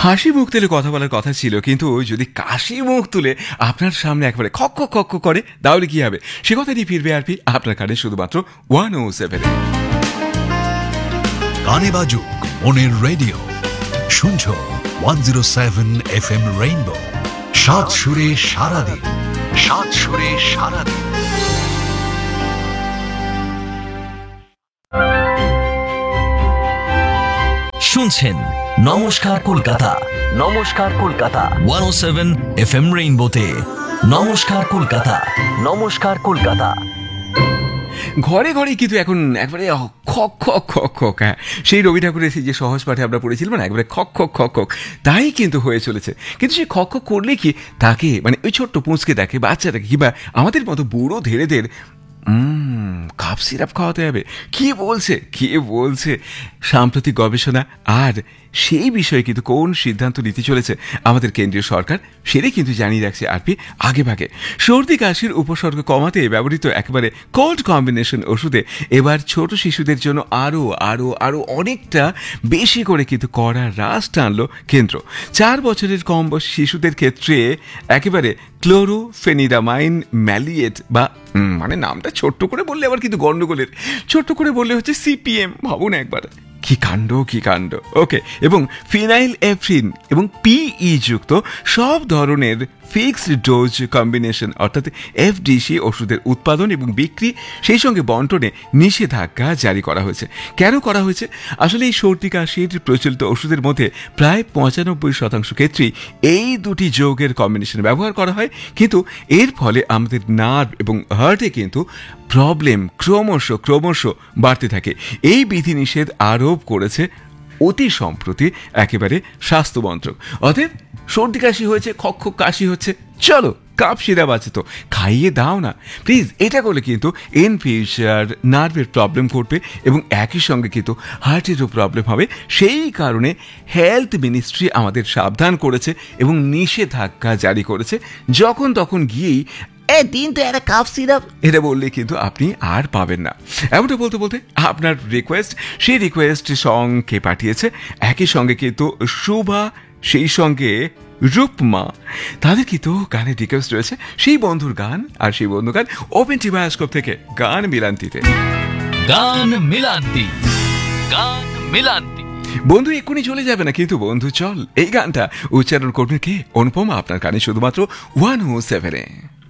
হাসি মুখ তুলে কথা বলার কথা ছিল, কিন্তু যদি কাশি মুখ তুলে আপনার সামনে একবারে খক খক খক করে তাহলে কি হবে? সে কথাটি ফিরবে আরপি আপনার কানে শুধুমাত্র 107 গানে বাজুক মনের রেডিও, শুনছো 107 FM রেইনবো। সাত সুরে সারাদিন, সাত সুরে সারাদিন। শুনছেন নমস্কার কলকাতা, নমস্কার কলকাতা 107 FM রেইনবোতে। নমস্কার কলকাতা, নমস্কার কলকাতা। ঘরে ঘরে কিন্তু এখন একবারে খক খক খক খক, হ্যাঁ সেই রবি ঠাকুরের সেই যে সহজ পাঠে আমরা পড়েছিলাম না, একবারে খক খক খক খক তাই কিন্তু হয়ে চলেছে। কিন্তু সে খক খক করলে কি তাকে মানে ওই ছোট্ট পুঁচকে দেখে বাচ্চাটাকে কিংবা আমাদের মতো বুড়ো ধেড়েদের কাপ সিরাপ খাওয়াতে হবে? কি বলছে সাম্প্রতিক গবেষণা, আর সেই বিষয়ে কিন্তু কোন সিদ্ধান্ত নিতে চলেছে আমাদের কেন্দ্রীয় সরকার সেটাই কিন্তু জানিয়ে রাখছে আরপি আগে ভাগে। সর্দি কাশির উপসর্গ কমাতে ব্যবহৃত একেবারে কোল্ড কম্বিনেশন ওষুধে এবার ছোট শিশুদের জন্য আরও আরও আরও অনেকটা বেশি করে কিন্তু কড়া রাশ টানলো কেন্দ্র। 4 বছরের কম বয়সী শিশুদের ক্ষেত্রে একেবারে ক্লোরোফেনিরামাইন ম্যালিয়েট বা মানে নামটা ছোট্ট করে বললে আবার কিন্তু গন্ডগোলের, ছোট্ট করে বললে হচ্ছে সিপিএম, ভাবুন একবার কি কাণ্ড। ওকে, এবং ফিনাইল এফ্রিন এবং পিই যুক্ত সব ধরনের ফিক্সড ডোজ কম্বিনেশন অর্থাৎ এফডিসি ওষুধের উৎপাদন এবং বিক্রি সেই সঙ্গে বন্টনে নিষেধাজ্ঞা জারি করা হয়েছে। কেন করা হয়েছে? আসলে এই সর্দি কাশির প্রচলিত ওষুধের মধ্যে প্রায় 95% ক্ষেত্রেই এই দুটি যৌগের কম্বিনেশন ব্যবহার করা হয়, কিন্তু এর ফলে আমাদের নার্ভ এবং হার্টে কিন্তু প্রবলেম ক্রমশ বাড়তে থাকে। এই বিধিনিষেধ আরোপ করেছে অতি সম্প্রতি একেবারে স্বাস্থ্য মন্ত্রক। অতএব সর্দি কাশি হয়েছে, খক খক কাশি হচ্ছে, চলো কাপ সিরাপ আছে তো খাইয়ে দাও না প্লিজ। এটা করলে কিন্তু ইন ফিউচার নার্ভের প্রবলেম ঘটবে এবং একই সঙ্গে কিন্তু হার্টেরও প্রবলেম হবে। সেই কারণে হেলথ মিনিস্ট্রি আমাদের সাবধান করেছে এবং নিষেধাজ্ঞা জারি করেছে। যখন তখন গিয়েই দিন তো একটা কাপ সিরাপ এটা বললে কিন্তু আপনি আর পাবেন না। এমনটা বলতে আপনার রিকোয়েস্ট, সেই রিকোয়েস্ট সঙ্গে পাঠিয়েছে একই সঙ্গে কিন্তু শুভা, সেই সঙ্গে রূপমা। তাদের কিন্তু গানের রিকোয়েস্ট রয়েছে সেই বন্ধুর গান, আর সেই বন্ধু গান ওপেন টি বায়োস্কোপ থেকে গান মিলান্তিতে। বন্ধু এক্ষুনি চলে যাবে না কিন্তু বন্ধু চল, এই গানটা উচ্চারণ করবেন কে? অনুপমা আপনার গানে শুধুমাত্র 107-এ।